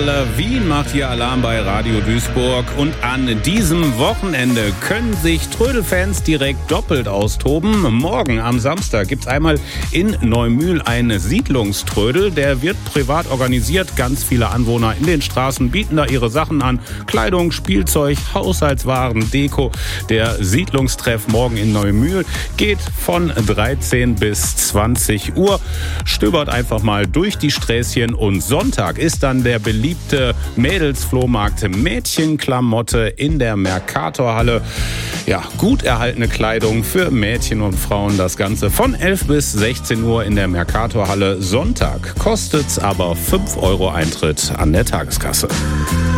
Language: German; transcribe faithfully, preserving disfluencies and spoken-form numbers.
Trödel, Wien macht hier Alarm bei Radio Duisburg und an diesem Wochenende können sich Trödelfans direkt doppelt austoben. Morgen am Samstag gibt's einmal in Neumühl einen Siedlungströdel, der wird privat organisiert. Ganz viele Anwohner in den Straßen bieten da ihre Sachen an. Kleidung, Spielzeug, Haushaltswaren, Deko. Der Siedlungstreff morgen in Neumühl geht von dreizehn bis zwanzig Uhr. Stöbert einfach mal durch die Sträßchen und Sonntag ist dann der beliebte Mädelsflohmarkt Mädchenklamotte in der Mercatorhalle. Ja, gut erhaltene Kleidung für Mädchen und Frauen. Das Ganze von elf bis sechzehn Uhr in der Mercatorhalle. Sonntag kostet's aber fünf Euro Eintritt an der Tageskasse.